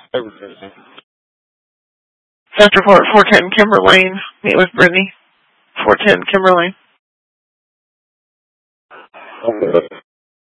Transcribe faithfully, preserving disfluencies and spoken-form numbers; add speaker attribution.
Speaker 1: Sector Report four ten Kimber Lane. Meet with Brittany. four ten Kimber Lane.